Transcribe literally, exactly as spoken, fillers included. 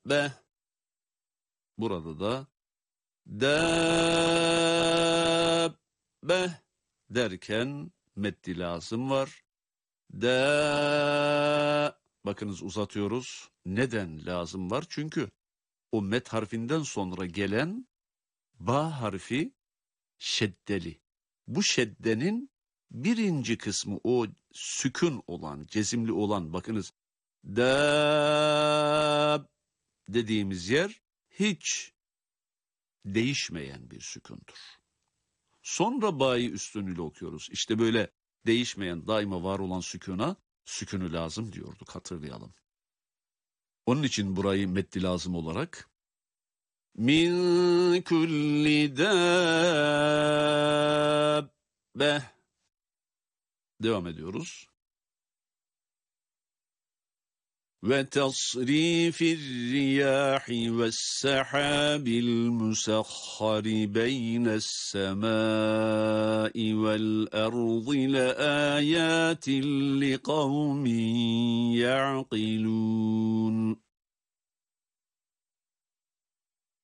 Burada da dabbe derken meddi lazım var. Da, bakınız uzatıyoruz. Neden lazım var? Çünkü o met harfinden sonra gelen ba harfi şeddeli. Bu şeddenin birinci kısmı o sükun olan, cezimli olan, bakınız da dediğimiz yer hiç değişmeyen bir sükundur. Sonra ba'yı üstünlüğüyle okuyoruz. İşte böyle değişmeyen, daima var olan sükuna, sükünü lazım diyorduk, hatırlayalım. Onun için burayı meddi lazım olarak min kulli dabbe devam ediyoruz. Ve tasrifir riyahi ve sahabil musahhari beynes semai vel ardi le ayatin li kavmin ya'qilun.